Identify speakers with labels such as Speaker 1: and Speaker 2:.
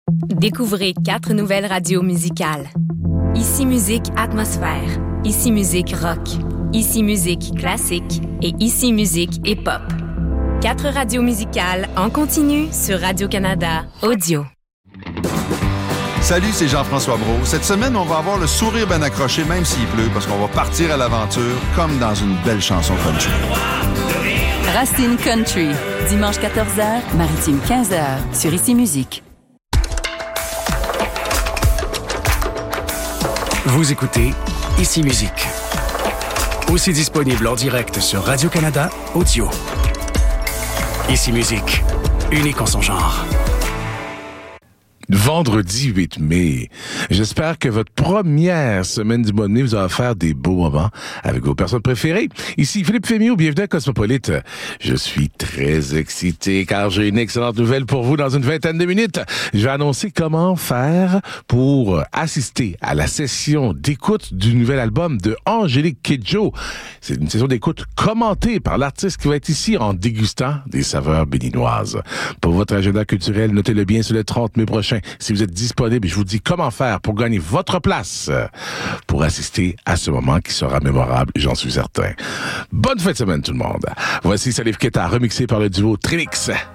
Speaker 1: Découvrez 4 nouvelles radios musicales. Ici Musique Atmosphère, Ici Musique Rock, Ici Musique Classique et Ici Musique Hip-Hop. 4 radios musicales en continu sur Radio-Canada Audio.
Speaker 2: Salut, c'est Jean-François Brault. Cette semaine, on va avoir le sourire bien accroché, même s'il pleut, parce qu'on va partir à l'aventure comme dans une belle chanson country.
Speaker 3: Racine Country, dimanche 14h, maritime 15h, sur Ici Musique.
Speaker 4: Vous écoutez Ici Musique. Aussi disponible en direct sur Radio-Canada Audio. Ici Musique, unique en son genre.
Speaker 5: Vendredi 8 mai. J'espère que votre première semaine du mois de mai vous a offert des beaux moments avec vos personnes préférées. Ici Philippe Fémiot, bienvenue à Cosmopolite. Je suis très excité car j'ai une excellente nouvelle pour vous dans une vingtaine de minutes. Je vais annoncer comment faire pour assister à la session d'écoute du nouvel album de Angélique Kidjo. C'est une session d'écoute commentée par l'artiste qui va être ici en dégustant des saveurs béninoises. Pour votre agenda culturel, notez-le bien sur le 30 mai prochain. Si vous êtes disponible, je vous dis comment faire pour gagner votre place pour assister à ce moment qui sera mémorable, j'en suis certain. Bonne fin de semaine tout le monde. Voici Salif Keita, remixé par le duo Trinix.